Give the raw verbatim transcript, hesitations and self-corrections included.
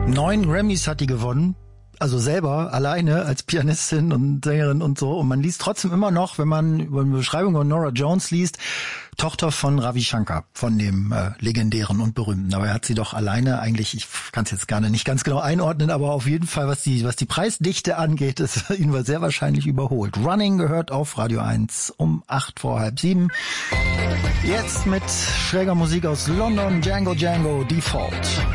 Neun Grammys hat die gewonnen. Also selber, alleine, als Pianistin und Sängerin und so. Und man liest trotzdem immer noch, wenn man über eine Beschreibung von Norah Jones liest, Tochter von Ravi Shankar, von dem äh, legendären und berühmten. Aber er hat sie doch alleine eigentlich, ich kann es jetzt gerne nicht ganz genau einordnen, aber auf jeden Fall, was die was die Preisdichte angeht, ist ihn war sehr wahrscheinlich überholt. Running gehört auf Radio eins um acht vor halb sieben. Jetzt mit schräger Musik aus London, Django Django, Default.